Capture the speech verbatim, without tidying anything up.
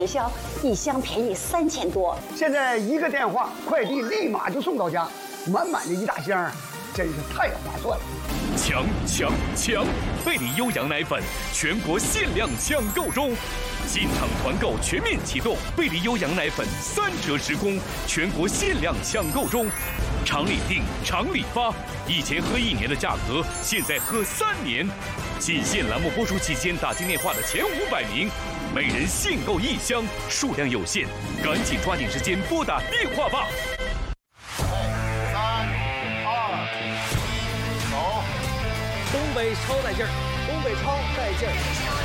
销一箱便宜三千多。 现在一个电话，快递立马就送到家，满满的一大箱，真是太划算了。 强强强！贝里优羊奶粉全国限量抢购中，进场团购全面启动，贝里优羊奶粉三折时供，全国限量抢购中。厂里订，厂里发，以前喝一年的价格，现在喝三年。仅限栏目播出期间打进电话的前五百名，每人限购一箱，数量有限，赶紧抓紧时间拨打电话吧。 三二一，走！ 东北超带劲儿，东北超带劲儿。